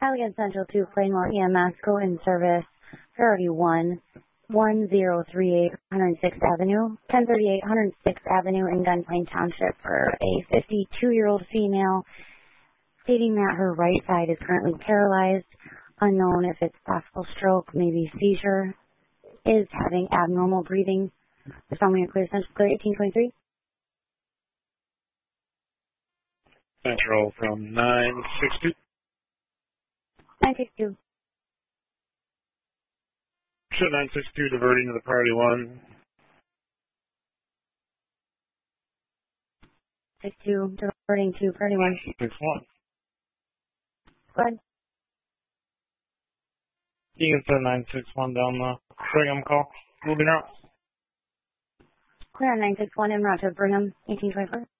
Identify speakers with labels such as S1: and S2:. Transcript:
S1: Allegan Central 2, Plainwell EMS, go in service, priority 1, 1038 106th Avenue, 1038 106th Avenue in Gunplain Township for a 52-year-old female, stating that her right side is currently paralyzed, unknown if it's possible stroke, maybe seizure, is having abnormal breathing. Responding to clear Central, clear 1823.
S2: Central from 962.
S1: 962.
S2: Show 962 diverting to the priority 1.
S1: 62 diverting to priority 1.
S2: 61.
S1: Go ahead.
S2: You can send 961 down the Brigham call. Moving out.
S1: Clear on 961 en route to Brigham, 1824.